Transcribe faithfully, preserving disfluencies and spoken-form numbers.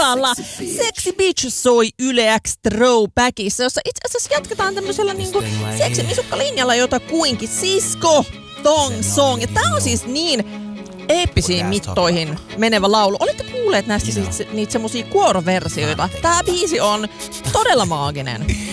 tilalla. Sexy Bitch soi Yle X Throwbackissa, jossa itse asiassa jatketaan tämmöisellä niinku seksimisukkalinjalla jotakuinkin. Sisko Thong Song. Ja tää on siis niin eeppisiin mittoihin menevä laulu. Olette kuulleet näistä siis niitä semmosia kuoroversioita? Tää biisi on todella maaginen.